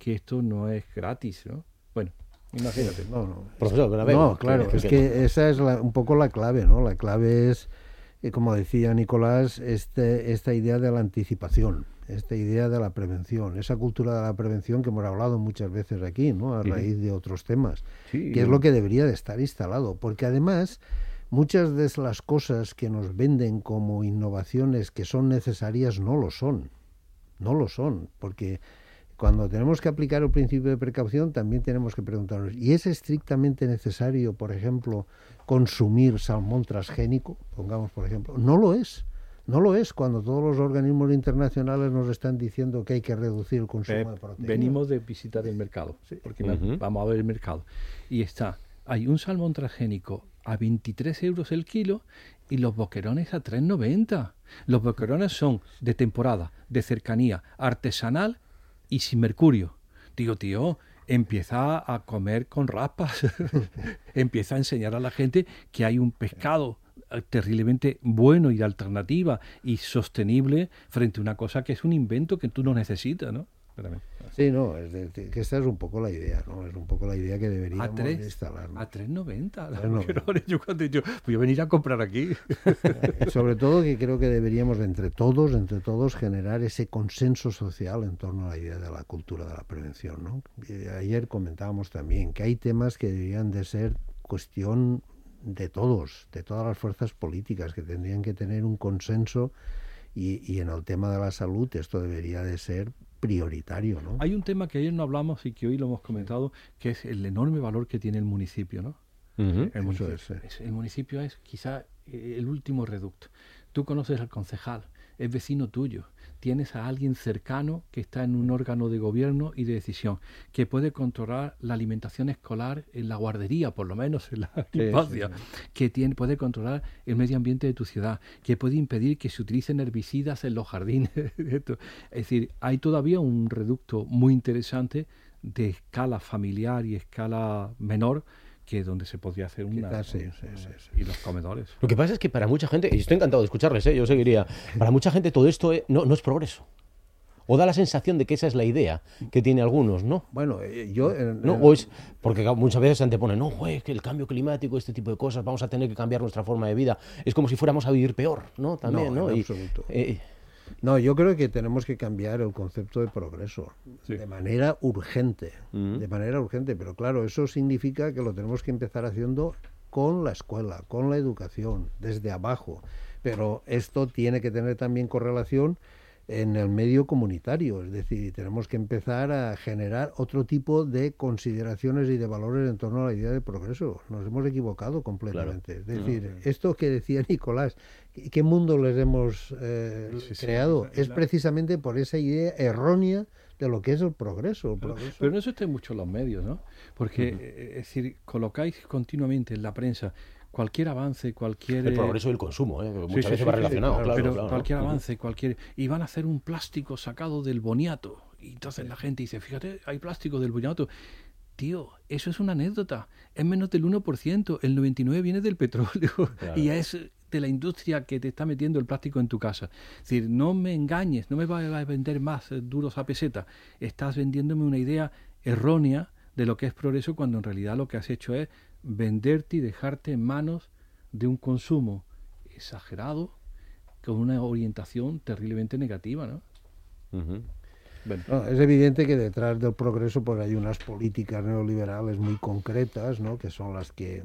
que esto no es gratis, ¿no? Bueno, imagínate. Profesor, claro, es que esa es un poco la clave, ¿no? La clave es, como decía Nicolás, esta idea de la anticipación, esta idea de la prevención, esa cultura de la prevención que hemos hablado muchas veces aquí, ¿no? A raíz de otros temas, que es lo que debería de estar instalado, porque además muchas de las cosas que nos venden como innovaciones que son necesarias no lo son, porque cuando tenemos que aplicar el principio de precaución también tenemos que preguntarnos, ¿y es estrictamente necesario, por ejemplo, consumir salmón transgénico? Pongamos, por ejemplo, no lo es cuando todos los organismos internacionales nos están diciendo que hay que reducir el consumo de proteínas. Venimos de visitar el mercado, porque vamos a ver el mercado, y hay un salmón transgénico a 23 euros el kilo y los boquerones a 3,90. Los boquerones son de temporada, de cercanía, artesanal y sin mercurio. Digo, tío, empieza a comer con raspas, empieza a enseñar a la gente que hay un pescado terriblemente bueno y de alternativa y sostenible frente a una cosa que es un invento que tú no necesitas, ¿no? Sí, no, que esta es un poco la idea, ¿no? Es un poco la idea que deberíamos instalar, ¿no? A 3,90. Yo cuando he dicho, voy a venir a comprar aquí. Sobre todo que creo que deberíamos entre todos generar ese consenso social en torno a la idea de la cultura de la prevención, ¿no? Ayer comentábamos también que hay temas que deberían de ser cuestión de todas las fuerzas políticas, que tendrían que tener un consenso y en el tema de la salud esto debería de ser prioritario, ¿no? Hay un tema que ayer no hablamos y que hoy lo hemos comentado, que es el enorme valor que tiene el municipio, ¿no? El municipio es quizá el último reducto. Tú conoces al concejal, es vecino tuyo, tienes a alguien cercano que está en un órgano de gobierno y de decisión, que puede controlar la alimentación escolar en la guardería, por lo menos en la infancia, que puede controlar el medio ambiente de tu ciudad, que puede impedir que se utilicen herbicidas en los jardines. Es decir, hay todavía un reducto muy interesante de escala familiar y escala menor, que donde se podría hacer y los comedores. Lo que pasa es que para mucha gente, y estoy encantado de escucharles, yo seguiría, para mucha gente todo esto no es progreso. O da la sensación de que esa es la idea que tiene algunos, ¿no? Bueno, o es porque muchas veces se antepone, que el cambio climático, este tipo de cosas, vamos a tener que cambiar nuestra forma de vida. Es como si fuéramos a vivir peor, ¿no? También, ¿no? En absoluto. No, yo creo que tenemos que cambiar el concepto de progreso de manera urgente, pero claro, eso significa que lo tenemos que empezar haciendo con la escuela, con la educación, desde abajo, pero esto tiene que tener también correlación en el medio comunitario, es decir, tenemos que empezar a generar otro tipo de consideraciones y de valores en torno a la idea de progreso. Nos hemos equivocado completamente. Es decir, esto que decía Nicolás, ¿qué mundo les hemos creado? Es precisamente por esa idea errónea de lo que es el progreso. Pero no eso está mucho en los medios, ¿no? Porque, es decir, colocáis continuamente en la prensa cualquier avance, El progreso del consumo, muchas veces va relacionado, claro. Cualquier avance, y van a hacer un plástico sacado del boniato. Y entonces la gente dice, fíjate, hay plástico del boniato. Tío, eso es una anécdota. Es menos del 1%. El 99% viene del petróleo. Claro. Y es de la industria que te está metiendo el plástico en tu casa. Es decir, no me engañes, no me vas a vender más duros a peseta. Estás vendiéndome una idea errónea de lo que es progreso, cuando en realidad lo que has hecho es venderte y dejarte en manos de un consumo exagerado con una orientación terriblemente negativa, ¿no? Bueno. No, es evidente que detrás del progreso pues hay unas políticas neoliberales muy concretas, ¿no? Que son las que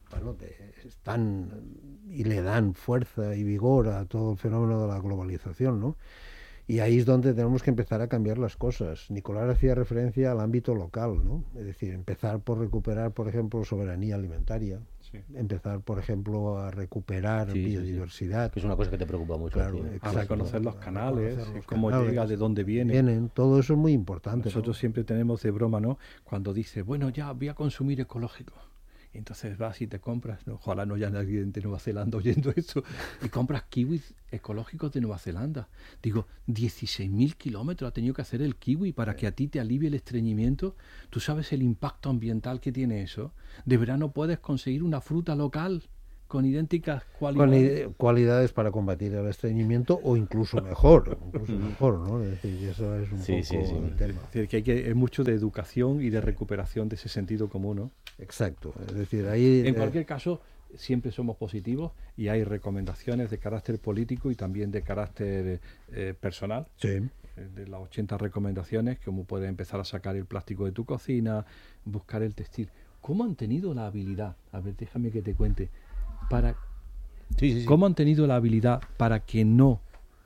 están y le dan fuerza y vigor a todo el fenómeno de la globalización, ¿no? Y ahí es donde tenemos que empezar a cambiar las cosas. Nicolás hacía referencia al ámbito local, ¿no? Es decir, empezar por recuperar, por ejemplo, soberanía alimentaria. Empezar, por ejemplo, a recuperar biodiversidad. Que es una cosa que te preocupa mucho. Claro, a reconocer los canales, cómo llega, de dónde vienen. Todo eso es muy importante. Nosotros siempre tenemos de broma, ¿no? Cuando dice, bueno, ya voy a consumir ecológico. Entonces vas y te compras, ¿no? Ojalá no haya nadie de Nueva Zelanda oyendo eso, y compras kiwis ecológicos de Nueva Zelanda. Digo, 16.000 kilómetros ha tenido que hacer el kiwi para que a ti te alivie el estreñimiento. ¿Tú sabes el impacto ambiental que tiene eso? De verano puedes conseguir una fruta local con idénticas cualidades. Cualidades para combatir el estreñimiento o incluso mejor, ¿no? Es decir, eso es un poco el tema. Es decir, que es mucho de educación y de recuperación de ese sentido común, ¿no? Exacto. Es decir, ahí... En cualquier caso, siempre somos positivos y hay recomendaciones de carácter político y también de carácter personal. Sí. De las 80 recomendaciones, como puedes empezar a sacar el plástico de tu cocina, buscar el textil. ¿Cómo han tenido la habilidad? A ver, déjame que te cuente. ¿Cómo han tenido la habilidad para que no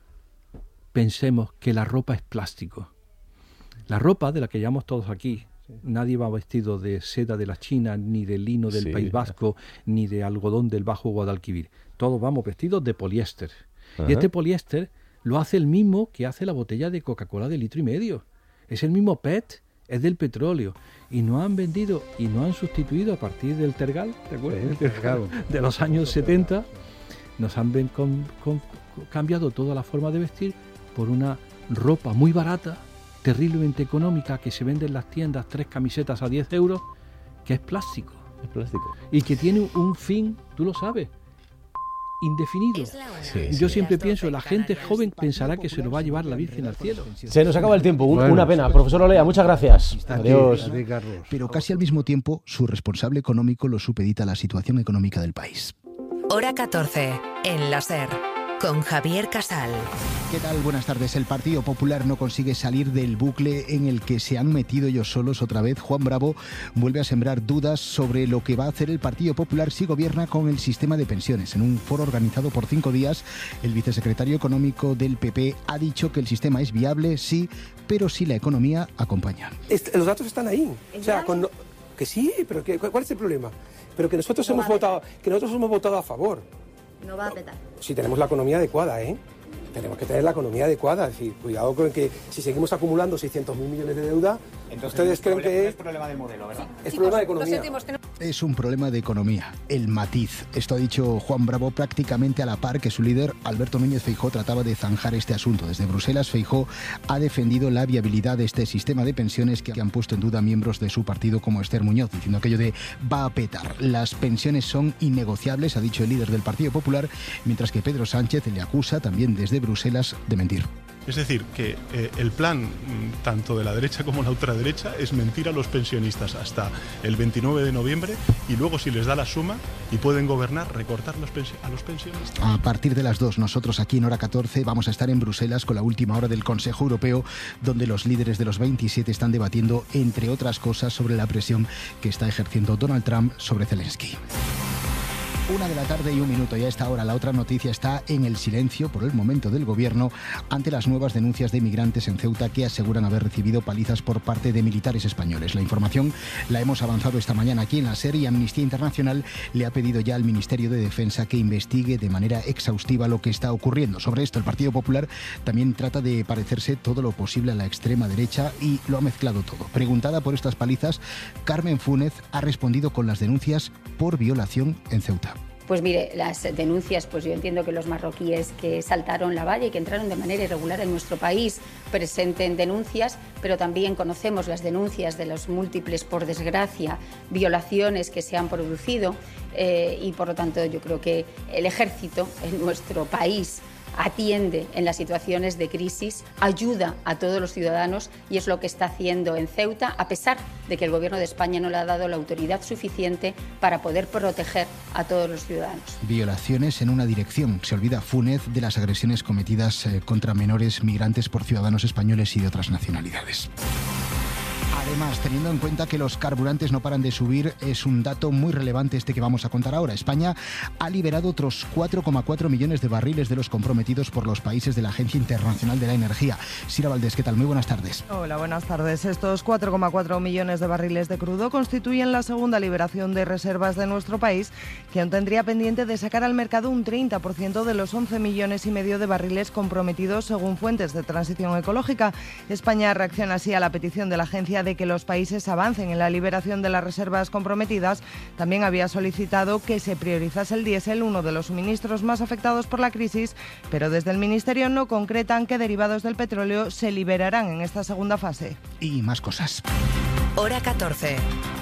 pensemos que la ropa es plástico? La ropa de la que llevamos todos aquí, nadie va vestido de seda de la China, ni de lino del País Vasco, ni de algodón del Bajo Guadalquivir. Todos vamos vestidos de poliéster. Y este poliéster lo hace el mismo que hace la botella de Coca-Cola de 1,5 litros. Es el mismo PET, es del petróleo. Y nos han vendido y nos han sustituido a partir del Tergal, ¿te acuerdas? Sí, claro. De los años 70. Nos han cambiado toda la forma de vestir por una ropa muy barata, terriblemente económica, que se vende en las tiendas 3 camisetas a 10 euros, que es plástico. Es plástico. Y que tiene un fin, tú lo sabes, indefinido. Yo siempre pienso, la gente joven pensará que se lo va a llevar la Virgen al cielo. Se nos acaba el tiempo, una pena. Profesor Olea, muchas gracias. Adiós. Pero casi al mismo tiempo, su responsable económico lo supedita a la situación económica del país. Hora 14, en la SER, con Javier Casal. ¿Qué tal? Buenas tardes. El Partido Popular no consigue salir del bucle en el que se han metido ellos solos otra vez. Juan Bravo vuelve a sembrar dudas sobre lo que va a hacer el Partido Popular si gobierna con el sistema de pensiones. En un foro organizado por 5 días, el vicesecretario económico del PP ha dicho que el sistema es viable, sí, pero si la economía acompaña. Los datos están ahí. O sea, que sí, pero ¿cuál es el problema? Pero que nosotros hemos votado a favor. No va a petar. Si tenemos la economía adecuada, tenemos que tener la economía adecuada. Es decir, cuidado con que si seguimos acumulando 600.000 millones de deuda, entonces ustedes creen que es problema de modelo, ¿verdad? Es problema de economía. Es un problema de economía, el matiz. Esto ha dicho Juan Bravo prácticamente a la par que su líder, Alberto Núñez Feijóo, trataba de zanjar este asunto. Desde Bruselas, Feijóo ha defendido la viabilidad de este sistema de pensiones que han puesto en duda miembros de su partido como Esther Muñoz, diciendo aquello de va a petar. Las pensiones son innegociables, ha dicho el líder del Partido Popular, mientras que Pedro Sánchez le acusa también desde Bruselas de mentir. Es decir, que el plan tanto de la derecha como la ultraderecha es mentir a los pensionistas hasta el 29 de noviembre y luego, si les da la suma y pueden gobernar, recortar a los pensionistas. A partir de las 2, nosotros aquí en Hora 14 vamos a estar en Bruselas con la última hora del Consejo Europeo, donde los líderes de los 27 están debatiendo, entre otras cosas, sobre la presión que está ejerciendo Donald Trump sobre Zelensky. 1 de la tarde y 1 minuto, y a esta hora la otra noticia está en el silencio por el momento del gobierno ante las nuevas denuncias de migrantes en Ceuta que aseguran haber recibido palizas por parte de militares españoles. La información la hemos avanzado esta mañana aquí en la SER y Amnistía Internacional le ha pedido ya al Ministerio de Defensa que investigue de manera exhaustiva lo que está ocurriendo. Sobre esto, el Partido Popular también trata de parecerse todo lo posible a la extrema derecha y lo ha mezclado todo. Preguntada por estas palizas, Carmen Fúnez ha respondido con las denuncias por violación en Ceuta. Pues mire, las denuncias, pues yo entiendo que los marroquíes que saltaron la valla y que entraron de manera irregular en nuestro país presenten denuncias, pero también conocemos las denuncias de los múltiples, por desgracia, violaciones que se han producido y por lo tanto yo creo que el ejército en nuestro país atiende en las situaciones de crisis, ayuda a todos los ciudadanos y es lo que está haciendo en Ceuta, a pesar de que el Gobierno de España no le ha dado la autoridad suficiente para poder proteger a todos los ciudadanos. Violaciones en una dirección. Se olvida Fúnez de las agresiones cometidas contra menores migrantes por ciudadanos españoles y de otras nacionalidades. Además, teniendo en cuenta que los carburantes no paran de subir, es un dato muy relevante este que vamos a contar ahora. España ha liberado otros 4,4 millones de barriles de los comprometidos por los países de la Agencia Internacional de la Energía. Sira Valdés, ¿qué tal? Muy buenas tardes. Hola, buenas tardes. Estos 4,4 millones de barriles de crudo constituyen la segunda liberación de reservas de nuestro país, que aún tendría pendiente de sacar al mercado un 30% de los 11,5 millones de barriles comprometidos según fuentes de transición ecológica. España reacciona así a la petición de la agencia espera de que los países avancen en la liberación de las reservas comprometidas, también había solicitado que se priorizase el diésel, uno de los suministros más afectados por la crisis, pero desde el Ministerio no concretan qué derivados del petróleo se liberarán en esta segunda fase. Y más cosas. Hora 14.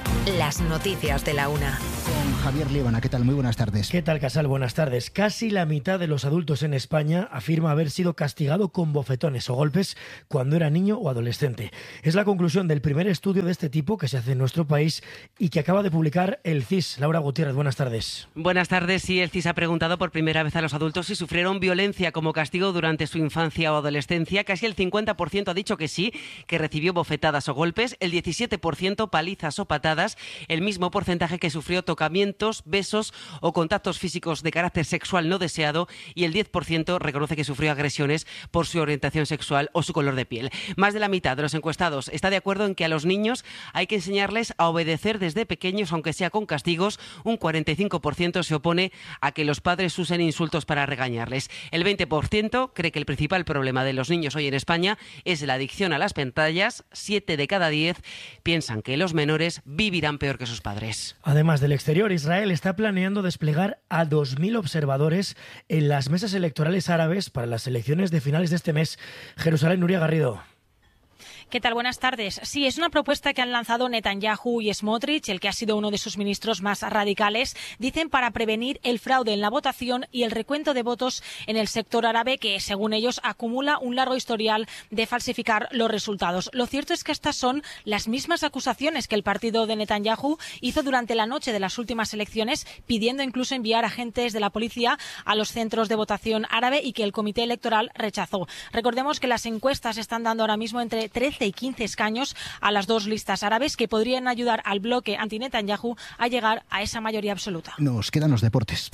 Las noticias de la una. Con Javier Liébana, ¿qué tal? Muy buenas tardes. ¿Qué tal, Casal? Buenas tardes. Casi la mitad de los adultos en España afirma haber sido castigado con bofetones o golpes cuando era niño o adolescente. Es la conclusión del primer estudio de este tipo que se hace en nuestro país y que acaba de publicar el CIS. Laura Gutiérrez, buenas tardes. Buenas tardes. Sí, el CIS ha preguntado por primera vez a los adultos si sufrieron violencia como castigo durante su infancia o adolescencia. Casi el 50% ha dicho que sí, que recibió bofetadas o golpes, el 17% palizas o patadas, el mismo porcentaje que sufrió tocamientos, besos o contactos físicos de carácter sexual no deseado, y el 10% reconoce que sufrió agresiones por su orientación sexual o su color de piel. Más de la mitad de los encuestados está de acuerdo en que a los niños hay que enseñarles a obedecer desde pequeños, aunque sea con castigos. Un 45% se opone a que los padres usen insultos para regañarles. El 20% cree que el principal problema de los niños hoy en España es la adicción a las pantallas. 7 de cada 10 piensan que los menores vivirán peor que sus padres. Además del exterior, Israel está planeando desplegar a 2.000 observadores en las mesas electorales árabes para las elecciones de finales de este mes. Jerusalén, Nuria Garrido. ¿Qué tal? Buenas tardes. Sí, es una propuesta que han lanzado Netanyahu y Smotrich, el que ha sido uno de sus ministros más radicales, dicen para prevenir el fraude en la votación y el recuento de votos en el sector árabe, que según ellos acumula un largo historial de falsificar los resultados. Lo cierto es que estas son las mismas acusaciones que el partido de Netanyahu hizo durante la noche de las últimas elecciones, pidiendo incluso enviar agentes de la policía a los centros de votación árabe, y que el comité electoral rechazó. Recordemos que las encuestas están dando ahora mismo entre 13 y 15 escaños a las dos listas árabes, que podrían ayudar al bloque anti-Netanyahu a llegar a esa mayoría absoluta. Nos quedan los deportes.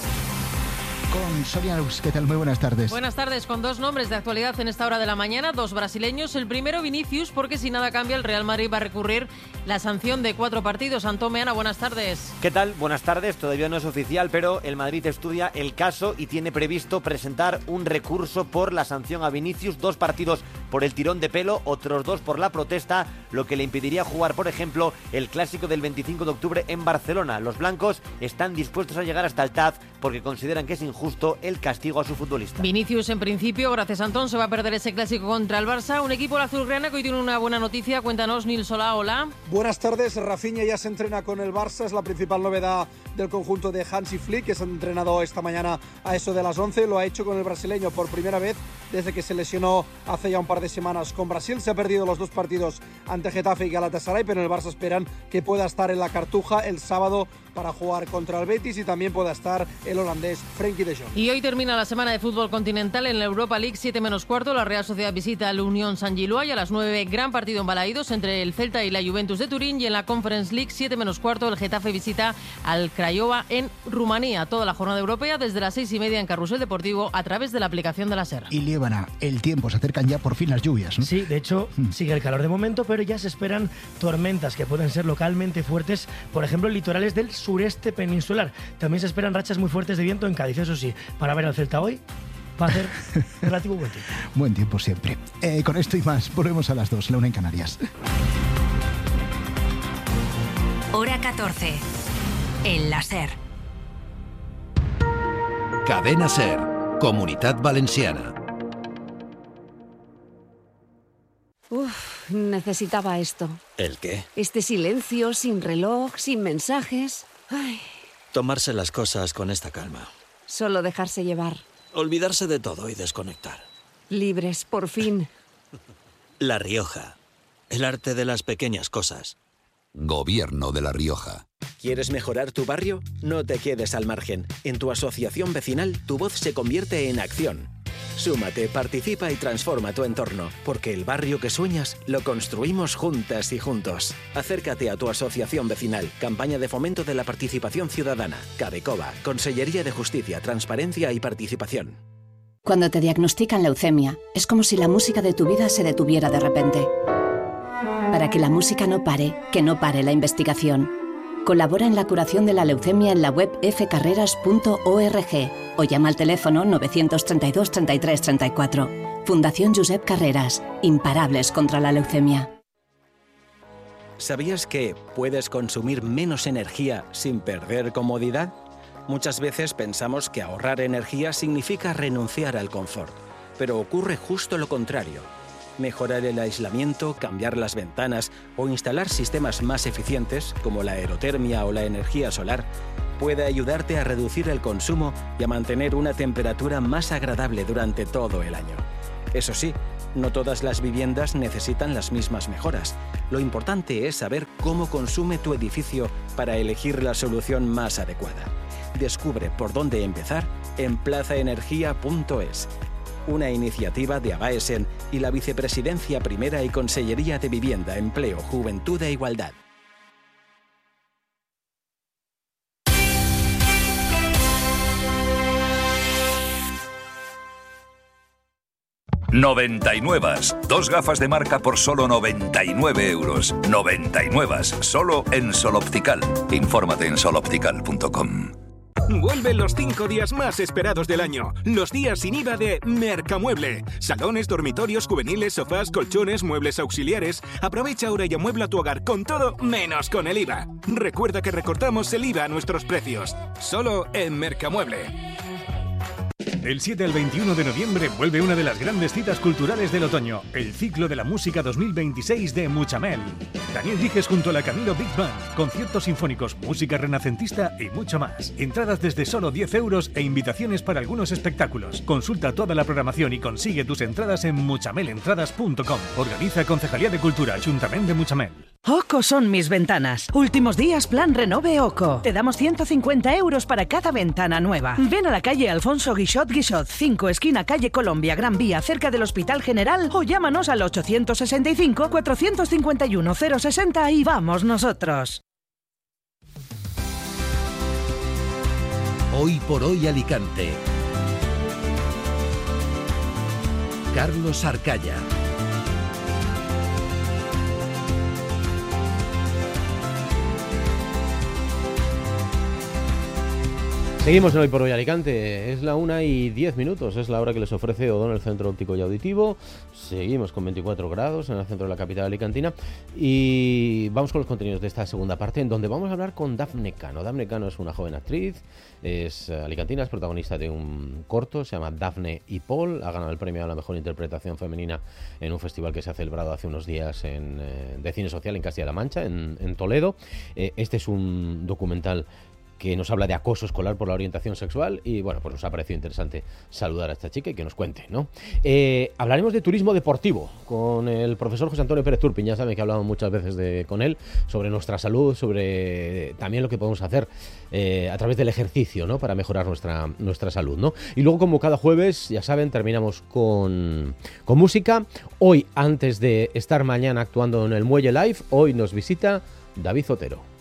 Con Sonia Luz, ¿qué tal? Muy buenas tardes. Buenas tardes, con dos nombres de actualidad en esta hora de la mañana, dos brasileños. El primero, Vinicius, porque si nada cambia, el Real Madrid va a recurrir la sanción de 4 partidos. Antón Meana, buenas tardes. ¿Qué tal? Buenas tardes. Todavía no es oficial, pero el Madrid estudia el caso y tiene previsto presentar un recurso por la sanción a Vinicius. 2 partidos por el tirón de pelo, otros 2 por la protesta, lo que le impediría jugar, por ejemplo, el clásico del 25 de octubre en Barcelona. Los blancos están dispuestos a llegar hasta el TAZ porque consideran que es injusto el castigo a su futbolista. Vinicius, en principio, gracias a Antón, se va a perder ese clásico contra el Barça. Un equipo azulgrana que hoy tiene una buena noticia. Cuéntanos, Nils Solá, hola. Buenas tardes. Rafinha ya se entrena con el Barça. Es la principal novedad del conjunto de Hansi Flick, que se ha entrenado esta mañana a eso de las 11. Lo ha hecho con el brasileño por primera vez desde que se lesionó hace ya un par de semanas con Brasil. Se ha perdido los 2 partidos ante Getafe y Galatasaray, pero en el Barça esperan que pueda estar en la Cartuja el sábado para jugar contra el Betis, y también pueda estar el holandés Frenkie de Jong. Y hoy termina la semana de fútbol continental en la Europa League, 7 menos cuarto. La Real Sociedad visita al Unión Saint-Gilloise, y a las 9 gran partido en Balaídos entre el Celta y la Juventus de Turín. Y en la Conference League, 7 menos cuarto, el Getafe visita al Craiova en Rumanía. Toda la jornada europea desde las 6:30 en Carrusel Deportivo a través de la aplicación de la SER. Y Liébana, el tiempo, se acercan ya por fin las lluvias, ¿no? Sí, de hecho, sigue el calor de momento, pero ya se esperan tormentas que pueden ser localmente fuertes, por ejemplo, en litorales del sureste peninsular. También se esperan rachas muy fuertes de viento en Cádiz. Eso sí, para ver al Celta hoy va a hacer relativo buen tiempo. Buen tiempo siempre. Con esto y más, volvemos a las 2, la 1 en Canarias. Hora 14. En la SER. Cadena SER, Comunitat Valenciana. Necesitaba esto. ¿El qué? Este silencio, sin reloj, sin mensajes. Ay. Tomarse las cosas con esta calma. Solo dejarse llevar. Olvidarse de todo y desconectar. Libres, por fin. La Rioja. El arte de las pequeñas cosas. Gobierno de La Rioja. ¿Quieres mejorar tu barrio? No te quedes al margen. En tu asociación vecinal, tu voz se convierte en acción. Súmate, participa y transforma tu entorno, porque el barrio que sueñas lo construimos juntas y juntos. Acércate a tu asociación vecinal. Campaña de fomento de la participación ciudadana. Cabecoba, Consellería de Justicia, Transparencia y Participación. Cuando te diagnostican leucemia, es como si la música de tu vida se detuviera de repente. Para que la música no pare, que no pare la investigación. Colabora en la curación de la leucemia en la web fcarreras.org o llama al teléfono 932 33 34. Fundación Josep Carreras. Imparables contra la leucemia. ¿Sabías que puedes consumir menos energía sin perder comodidad? Muchas veces pensamos que ahorrar energía significa renunciar al confort, pero ocurre justo lo contrario. Mejorar el aislamiento, cambiar las ventanas o instalar sistemas más eficientes, como la aerotermia o la energía solar, puede ayudarte a reducir el consumo y a mantener una temperatura más agradable durante todo el año. Eso sí, no todas las viviendas necesitan las mismas mejoras. Lo importante es saber cómo consume tu edificio para elegir la solución más adecuada. Descubre por dónde empezar en plazaenergia.es. Una iniciativa de Abaesen y la Vicepresidencia Primera y Consellería de Vivienda, Empleo, Juventud e Igualdad. Noventainnuevas, 2 gafas de marca por solo 99 euros. Noventainnuevas, solo en Soloptical. Infórmate en soloptical.com. Vuelven los 5 días más esperados del año, los días sin IVA de Mercamueble. Salones, dormitorios, juveniles, sofás, colchones, muebles auxiliares. Aprovecha ahora y amuebla tu hogar con todo menos con el IVA. Recuerda que recortamos el IVA a nuestros precios, solo en Mercamueble. Del 7 al 21 de noviembre vuelve una de las grandes citas culturales del otoño, el ciclo de la música 2026 de Muchamel. Daniel Dijes junto a la Camilo Big Band, conciertos sinfónicos, música renacentista y mucho más. Entradas desde solo 10 euros e invitaciones para algunos espectáculos. Consulta toda la programación y consigue tus entradas en muchamelentradas.com. Organiza Concejalía de Cultura, Ayuntamiento de Muchamel. OCO son mis ventanas. Últimos días plan renove OCO. Te damos 150 euros para cada ventana nueva. Ven a la calle Alfonso Guixot 5, esquina calle Colombia, Gran Vía, cerca del Hospital General, o llámanos al 865 451 060 y vamos nosotros. Hoy por hoy Alicante. Carlos Arcaya. Seguimos en Hoy por Hoy Alicante, es la 1:10, es la hora que les ofrece O'Donnell Centro Óptico y Auditivo. Seguimos con 24 grados en el centro de la capital alicantina y vamos con los contenidos de esta segunda parte, en donde vamos a hablar con Dafne Cano. Dafne Cano es una joven actriz, es alicantina, es protagonista de un corto, se llama Dafne y Paul, ha ganado el premio a la mejor interpretación femenina en un festival que se ha celebrado hace unos días de cine social en Castilla-La Mancha, en Toledo. Este es un documental que nos habla de acoso escolar por la orientación sexual y bueno, pues nos ha parecido interesante saludar a esta chica y que nos cuente, ¿no? Hablaremos de turismo deportivo con el profesor José Antonio Pérez Turpin, ya saben que he hablado muchas veces con él sobre nuestra salud, sobre también lo que podemos hacer a través del ejercicio, ¿no? Para mejorar nuestra salud, ¿no? Y luego, como cada jueves, ya saben, terminamos con música. Hoy, antes de estar mañana actuando en el Muelle Live, hoy nos visita David Zotero.